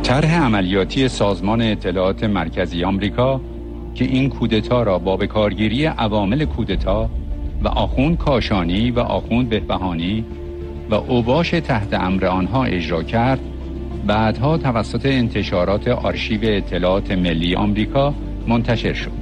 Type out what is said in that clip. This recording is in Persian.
طرح عملیاتی سازمان اطلاعات مرکزی آمریکا که این کودتا را با بکارگیری عوامل کودتا و آخوند کاشانی و آخوند بهبهانی و اوباش تحت امر آنها اجرا کرد، بعدها توسط انتشارات آرشیو اطلاعات ملی آمریکا منتشر شد.